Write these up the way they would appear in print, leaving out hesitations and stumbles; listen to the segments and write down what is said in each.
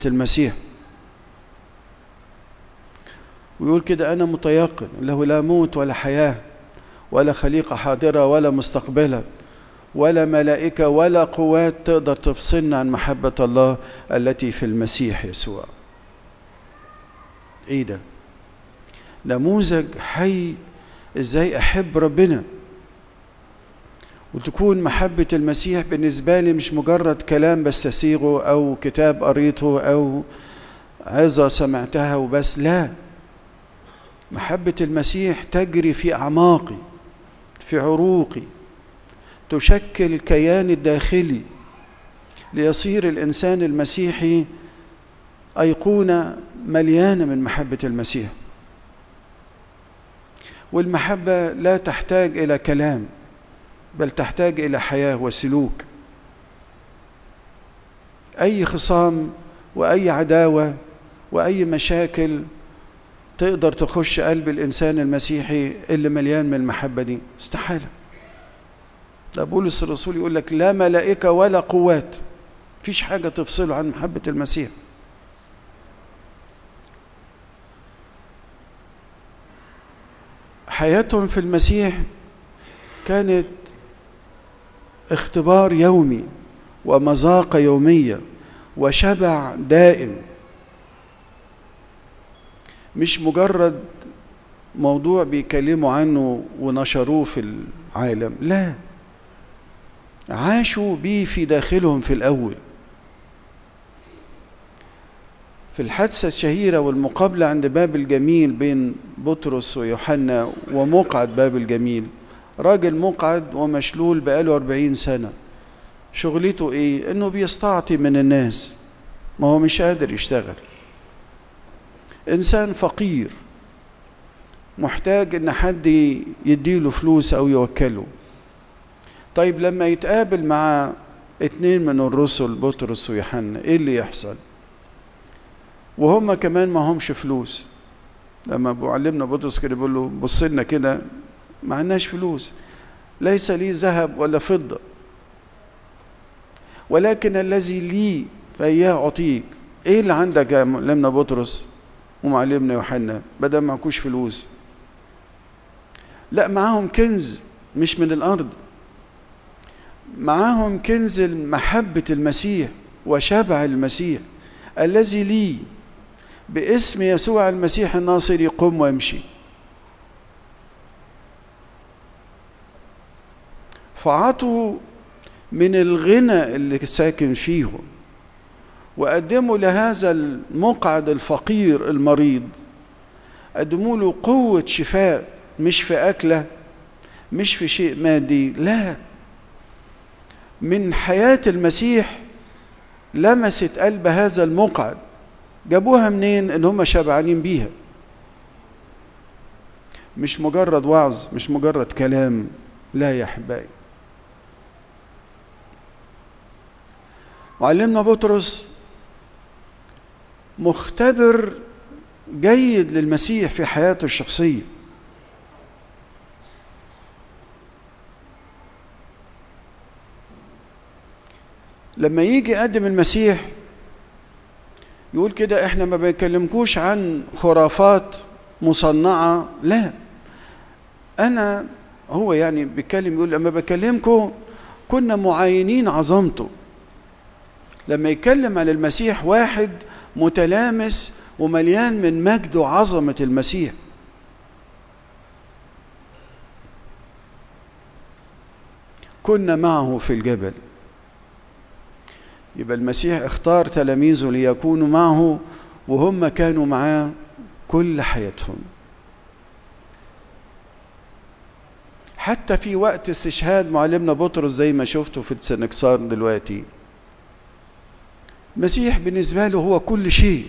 المسيح، ويقول كده: أنا متيقن له لا موت ولا حياة ولا خليقة حاضرة ولا مستقبلة ولا ملائكة ولا قوات تقدر تفصلنا عن محبة الله التي في المسيح يسوع. ايه ده؟ نموذج حي ازاي احب ربنا، وتكون محبة المسيح بالنسبة لي مش مجرد كلام بستسيغه او كتاب قريته او عظة سمعتها وبس، لا، محبة المسيح تجري في أعماقي، في عروقي، تشكل كياني الداخلي، ليصير الإنسان المسيحي أيقونة مليانة من محبة المسيح. والمحبة لا تحتاج إلى كلام، بل تحتاج إلى حياة وسلوك. أي خصام وأي عداوة وأي مشاكل تقدر تخش قلب الإنسان المسيحي اللي مليان من المحبة دي؟ استحالة. ده بولس الرسول يقول لك: لا ملائكة ولا قوات، مفيش حاجة تفصله عن محبة المسيح. حياتهم في المسيح كانت اختبار يومي ومذاقة يومية وشبع دائم، مش مجرد موضوع بيكلموا عنه ونشروه في العالم، لا، عاشوا بيه في داخلهم في الأول. في الحادثة الشهيرة والمقابلة عند باب الجميل بين بطرس ويوحنا ومقعد باب الجميل، راجل مقعد ومشلول بقاله 40 سنة، شغلته ايه؟ انه بيستعطي من الناس، ما هو مش قادر يشتغل، انسان فقير محتاج ان حد يديله فلوس او يوكله. طيب لما يتقابل مع 2 من الرسل بطرس ويوحنا، ايه اللي يحصل؟ وهم كمان ما همش فلوس. لما معلمنا بطرس كده بيقول له: بص لنا كده، ما عندناش فلوس، ليس لي ذهب ولا فضة، ولكن الذي لي فإياه أعطيك. ايه اللي عندك يا معلمنا بطرس ومعلمنا يوحنا بدل ما معكوش فلوس؟ لا، معاهم كنز مش من الأرض، معاهم كنز محبة المسيح وشبع المسيح. الذي لي باسم يسوع المسيح الناصري قم وامشي. فعطوا من الغنى اللي ساكن فيهم، وقدموا لهذا المقعد الفقير المريض، قدموا له قوة شفاء، مش في أكلة، مش في شيء مادي، لا، من حياة المسيح لمست قلب هذا المقعد. جابوها منين؟ ان هم شبعانين بيها، مش مجرد وعظ، مش مجرد كلام، لا يا احبائي. معلمنا بطرس مختبر جيد للمسيح في حياته الشخصية. لما يجي يقدم المسيح يقول كده: احنا ما بنكلمكوش عن خرافات مصنعة، لا، انا هو يعني بيتكلم يقول: لما بكلمكم كنا معاينين عظمته. لما يتكلم عن المسيح واحد متلامس ومليان من مجد وعظمة المسيح. كنا معه في الجبل. يبقى المسيح اختار تلاميذه ليكونوا معه، وهم كانوا معاه كل حياتهم. حتى في وقت استشهاد معلمنا بطرس زي ما شفتوا في السنكسار دلوقتي، المسيح بالنسبة له هو كل شيء.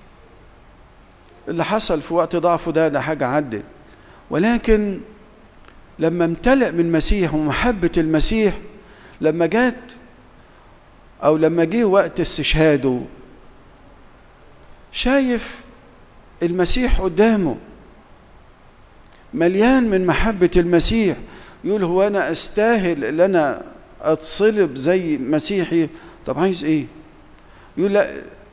اللي حصل في وقت ضعفه ده حاجة عدت، ولكن لما امتلأ من المسيح ومحبة المسيح، لما جه وقت استشهاده، شايف المسيح قدامه مليان من محبة المسيح، يقول: هو أنا أستاهل أن أنا أتصلب زي مسيحي؟ طب عايز إيه؟ يقول: لا،